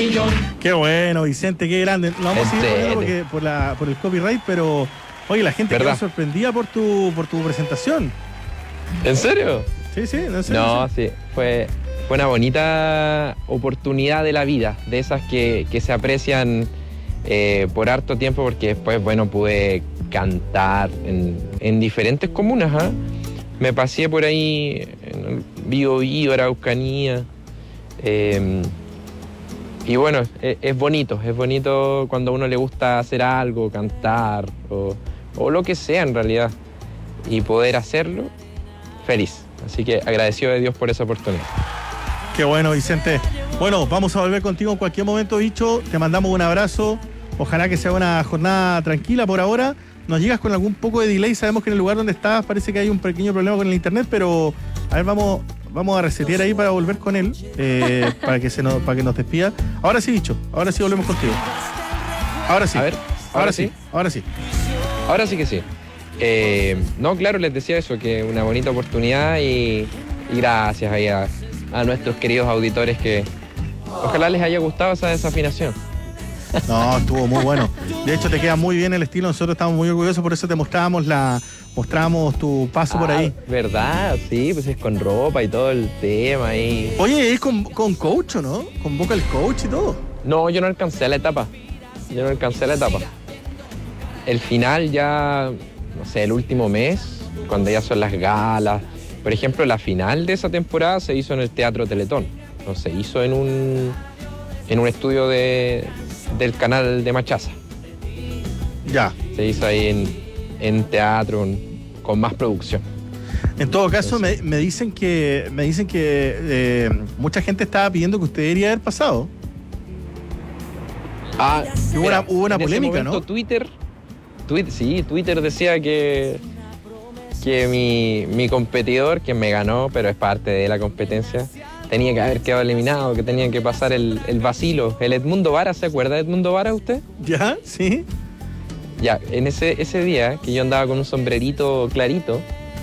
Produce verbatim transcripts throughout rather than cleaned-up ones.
millón. Qué bueno, Vicente, qué grande. Lo vamos a seguir poniendo porque, por, la, por el copyright, pero oye, la gente quedó sorprendida por tu, por tu presentación. ¿En serio? Sí, sí, no sé. No, sí, fue, fue una bonita oportunidad de la vida, de esas que, que se aprecian eh, por harto tiempo, porque después, bueno, pude cantar en, en diferentes comunas, ¿eh? Me pasé por ahí en Biobío, Araucanía. Eh, y bueno, es, es bonito, es bonito cuando a uno le gusta hacer algo, cantar o, o lo que sea en realidad. Y poder hacerlo, feliz. Así que agradecido de Dios por esa oportunidad. Qué bueno, Vicente. Bueno, vamos a volver contigo en cualquier momento, bicho. Te mandamos un abrazo. Ojalá que sea una jornada tranquila por ahora. Nos llegas con algún poco de delay. Sabemos que en el lugar donde estás parece que hay un pequeño problema con el internet, pero a ver, vamos, vamos a resetear ahí para volver con él, eh, para, que se nos, para que nos despida. Ahora sí, bicho. Ahora sí volvemos contigo. Ahora sí. A ver, ahora, ahora sí. sí. Ahora sí. Ahora sí que sí. Eh, no, claro, les decía eso, que una bonita oportunidad y, y gracias ahí a, a nuestros queridos auditores que ojalá les haya gustado esa desafinación. No, estuvo muy bueno. De hecho, te queda muy bien el estilo. Nosotros estamos muy orgullosos, por eso te mostrábamos la mostramos tu paso ah, por ahí. ¿Verdad? Sí, pues es con ropa y todo el tema ahí. Oye, es con, con coach, ¿no? Con vocal coach y todo. No, yo no alcancé la etapa. Yo no alcancé la etapa. El final ya, no sé, el último mes, cuando ya son las galas. Por ejemplo, la final de esa temporada se hizo en el Teatro Teletón. No se hizo en un, en un estudio de, del canal de Machaza. Ya. Se hizo ahí en, en teatro con, con más producción. En todo caso, me, me dicen que me dicen que eh, mucha gente estaba pidiendo que usted debería haber pasado. Ah, hubo mira, una, hubo una en polémica, ese momento, ¿no? Twitter, Twitter, sí, Twitter decía que, que mi, mi competidor, quien me ganó, pero es parte de la competencia, tenía que haber quedado eliminado, que tenía que pasar el, el vacilo. El Edmundo Vara, ¿se acuerda de Edmundo Vara usted? Ya, sí. Ya, en ese, ese día que yo andaba con un sombrerito clarito,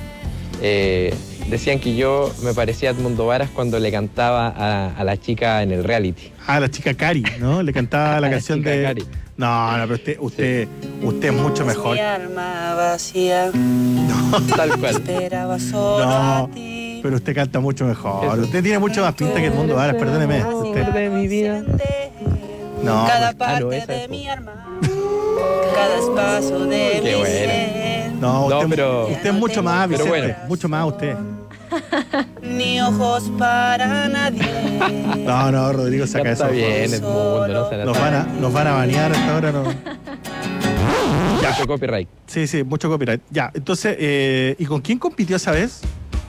eh, decían que yo me parecía a Edmundo Varas cuando le cantaba a, a la chica en el reality. Ah, la chica Cari, ¿no? Le cantaba la, la canción de... Cari. No, no, pero usted, usted, sí. usted es mucho mejor. Mi alma vacía. No, tal cual. Esperaba solo no, a ti. pero usted canta mucho mejor. Eso. Usted tiene mucho más pinta que Edmundo Varas, perdóneme. Usted. De mi vida. No, cada parte ah, no, de mi alma. Cada espacio de Qué mi bueno. ser. No, usted, no, pero, usted es mucho más, Vicente. Bueno. Mucho más usted. Ni ojos para nadie. No, no, Rodrigo, saca está eso. bien, Edmundo, no se nos, van a, nos van a banear hasta ahora, ¿no? Ya. Mucho copyright. Sí, sí, mucho copyright. Ya, entonces, eh, ¿y con quién compitió esa vez?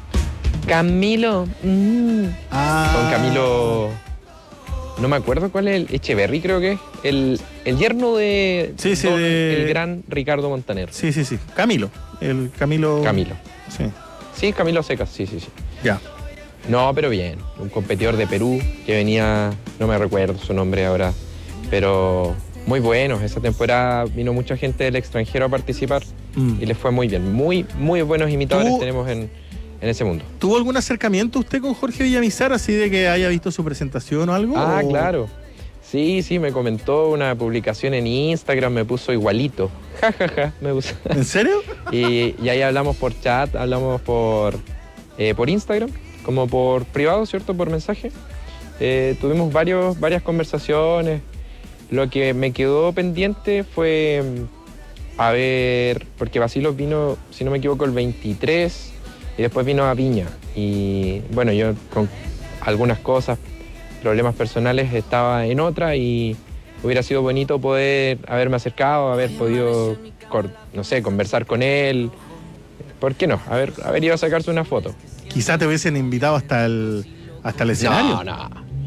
Camilo. Mm. Ah. Con Camilo. No me acuerdo cuál es el. Echeverry, creo que es. El, el yerno de. Sí, sí, don, de... el gran Ricardo Montaner. Sí, sí, sí. Camilo. El Camilo. Camilo. Sí. Sí, Camilo Secas, sí, sí, sí. Ya. No, pero bien. Un competidor de Perú que venía. No me recuerdo su nombre ahora. Pero muy bueno. Esa temporada vino mucha gente del extranjero a participar. Mm. Y les fue muy bien. Muy, muy buenos imitadores tenemos en. en ese mundo. ¿Tuvo algún acercamiento usted con Jorge Villamizar, así de que haya visto su presentación o algo? Ah, o... claro. Sí, sí, me comentó una publicación en Instagram, me puso igualito. Ja, ja, ja, me puso. ¿En serio? y, y ahí hablamos por chat, hablamos por, eh, por Instagram, como por privado, ¿cierto? Por mensaje. Eh, tuvimos varios, varias conversaciones. Lo que me quedó pendiente fue, a ver, porque Basilos vino, si no me equivoco, el veintitrés, y después vino a Viña. Y bueno, yo con algunas cosas, problemas personales, estaba en otra y hubiera sido bonito poder haberme acercado, haber podido, no sé, conversar con él. ¿Por qué no? Haber, haber ido a sacarse una foto. Quizá te hubiesen invitado hasta el, hasta el escenario. No, no.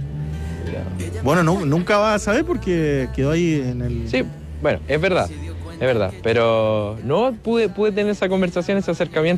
Bueno, no, nunca vas a saber porque quedó ahí en el... Sí, bueno, es verdad, es verdad. Pero no pude, pude tener esa conversación, ese acercamiento.